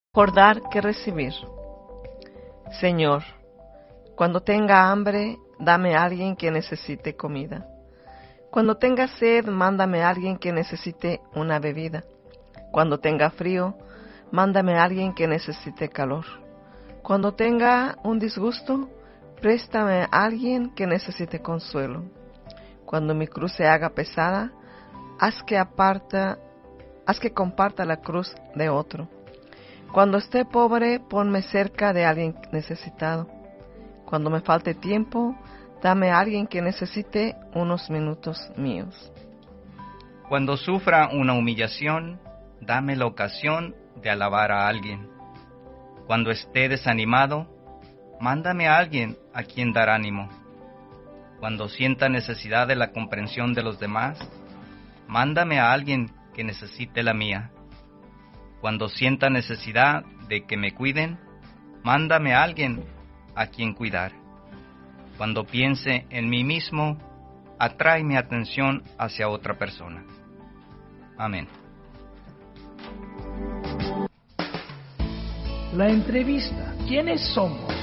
Mejor dar que recibir. Señor, cuando tenga hambre, dame a alguien que necesite comida. Cuando tenga sed, mándame a alguien que necesite una bebida. Cuando tenga frío, mándame a alguien que necesite calor. Cuando tenga un disgusto, préstame a alguien que necesite consuelo. Cuando mi cruz se haga pesada, haz que comparta la cruz de otro. Cuando esté pobre, ponme cerca de alguien necesitado. Cuando me falte tiempo, dame a alguien que necesite unos minutos míos. Cuando sufra una humillación, dame la ocasión de alabar a alguien. Cuando esté desanimado, mándame a alguien a quien dar ánimo. Cuando sienta necesidad de la comprensión de los demás, mándame a alguien que necesite la mía. Cuando sienta necesidad de que me cuiden, mándame a alguien a quien cuidar. Cuando piense en mí mismo, atrae mi atención hacia otra persona. Amén. La entrevista. ¿Quiénes somos?